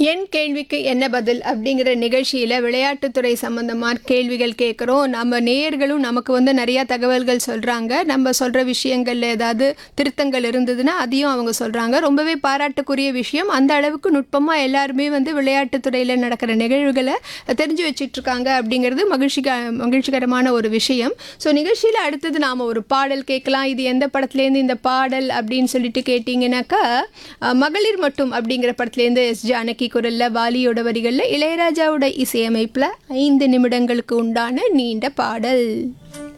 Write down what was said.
என் கேள்விக்கு என்ன பதில் அப்படிங்கிற நிகழ்ச்சியில் விளையாட்டுத்துறை சம்மந்தமான கேள்விகள் கேட்குறோம். நம்ம நேயர்களும் நமக்கு நிறையா தகவல்கள் சொல்கிறாங்க. நம்ம சொல்கிற விஷயங்களில் ஏதாவது திருத்தங்கள் இருந்ததுன்னா அதையும் அவங்க சொல்கிறாங்க. ரொம்பவே பாராட்டுக்குரிய விஷயம். அந்த அளவுக்கு நுட்பமாக எல்லாருமே விளையாட்டுத்துறையில் நடக்கிற நிகழ்வுகளை தெரிஞ்சு வச்சிட்ருக்காங்க அப்படிங்கிறது மகிழ்ச்சிகரமான ஒரு விஷயம். ஸோ நிகழ்ச்சியில் அடுத்தது நாம் ஒரு பாடல் கேட்கலாம். இது எந்த படத்துலேருந்து இந்த பாடல் அப்படின்னு சொல்லிட்டு கேட்டிங்கனாக்கா, மகளிர் மட்டும் அப்படிங்கிற படத்துலேருந்து எஸ் ஜானகி குரல்ல, வாலியோட வரிகளில், இளையராஜாவோட இசையமைப்பில் 5 நிமிடங்களுக்கு உண்டான நீண்ட பாடல்.